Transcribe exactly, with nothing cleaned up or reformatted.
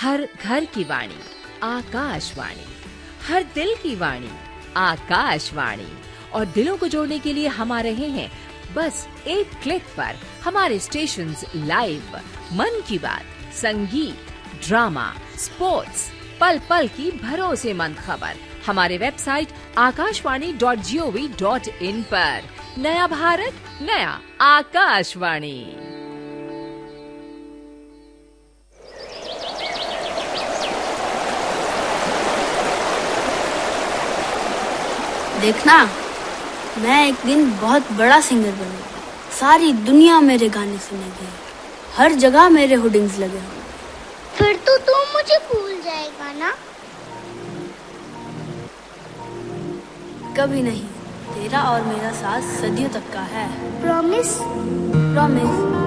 हर घर की वाणी आकाशवाणी, हर दिल की वाणी आकाशवाणी। और दिलों को जोड़ने के लिए हम आ रहे हैं बस एक क्लिक पर। हमारे स्टेशंस लाइव, मन की बात, संगीत, ड्रामा, स्पोर्ट्स, पल पल की भरोसेमंद खबर हमारे website Akashvani dot G O V dot in पर। नया भारत, नया आकाशवाणी। देखना, मैं एक दिन बहुत बड़ा सिंगर बनूंगा। सारी दुनिया मेरे गाने सुनेगी, हर जगह मेरे होर्डिंग्स लगे होंगे। फिर तो तू मुझे भूल जाएगा ना? कभी नहीं, तेरा और मेरा साथ सदियों तक का है। प्रॉमिस? प्रॉमिस।